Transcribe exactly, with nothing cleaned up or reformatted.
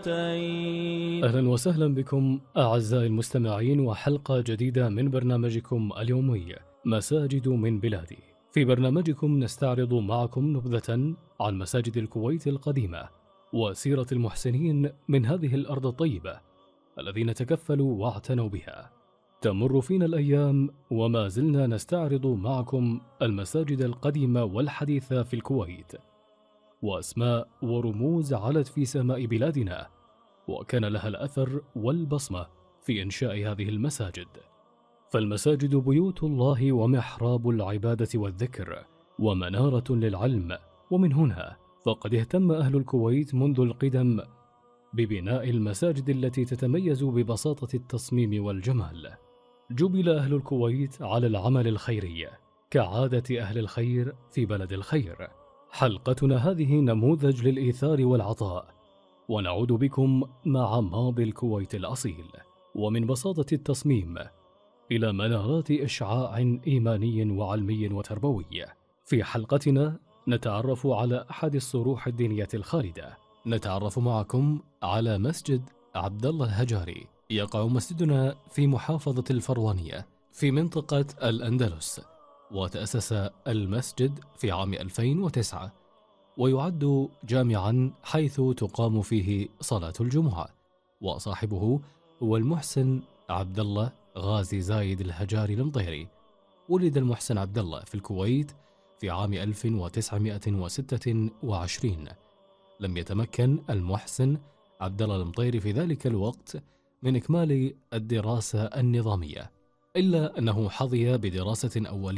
مرتين. أهلا وسهلا بكم أعزائي المستمعين، وحلقة جديدة من برنامجكم اليومي مساجد من بلادي. في برنامجكم نستعرض معكم نبذة عن مساجد الكويت القديمة وسيرة المحسنين من هذه الأرض الطيبة الذين تكفلوا واعتنوا بها. تمر فينا الأيام وما زلنا نستعرض معكم المساجد القديمة والحديثة في الكويت، وأسماء ورموز علت في سماء بلادنا وكان لها الأثر والبصمة في إنشاء هذه المساجد. فالمساجد بيوت الله ومحراب العبادة والذكر ومنارة للعلم، ومن هنا فقد اهتم أهل الكويت منذ القدم ببناء المساجد التي تتميز ببساطة التصميم والجمال. جبل أهل الكويت على العمل الخيري كعادة أهل الخير في بلد الخير. حلقتنا هذه نموذج للإيثار والعطاء، ونعود بكم مع ماضي الكويت الأصيل، ومن بساطة التصميم إلى منارات إشعاع إيماني وعلمي وتربوي. في حلقتنا نتعرف على أحد الصروح الدينية الخالدة. نتعرف معكم على مسجد عبد الله الهجاري. يقع مسجدنا في محافظة الفروانية في منطقة الأندلس، وتأسس المسجد في عام ألفين وتسعة، ويعد جامعا حيث تقام فيه صلاة الجمعة، وصاحبه هو المحسن عبد الله غازي زايد الهجاري المطيري. ولد المحسن عبد الله في الكويت في عام ألف وتسعمائة وستة وعشرين. لم يتمكن المحسن عبد الله المطيري في ذلك الوقت من إكمال الدراسة النظامية، إلا أنه حظي بدراسة أولية